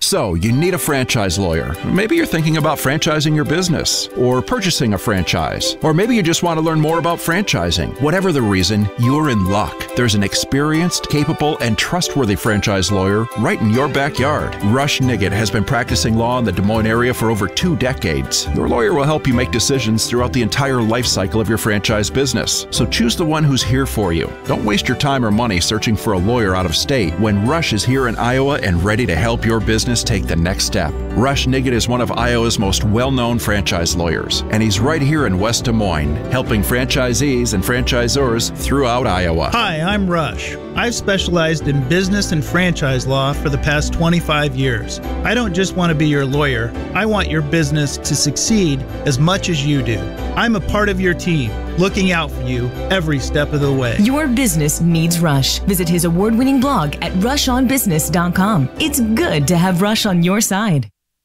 So, you need a franchise lawyer. Maybe you're thinking about franchising your business or purchasing a franchise, or maybe you just want to learn more about franchising. Whatever the reason, you're in luck. There's an experienced, capable, and trustworthy franchise lawyer right in your backyard. Rush Niggett has been practicing law in the Des Moines area for over 2 decades. Your lawyer will help you make decisions throughout the entire life cycle of your franchise business. So choose the one who's here for you. Don't waste your time or money searching for a lawyer out of state when Rush is here in Iowa and ready to help your business take the next step. Rush Niggett is one of Iowa's most well-known franchise lawyers, and he's right here in West Des Moines, helping franchisees and franchisors throughout Iowa. Hi, I'm Rush. I've specialized in business and franchise law for the past 25 years. I don't just want to be your lawyer. I want your business to succeed as much as you do. I'm a part of your team, looking out for you every step of the way. Your business needs Rush. Visit his award-winning blog at rushonbusiness.com. It's good to have Rush on your side.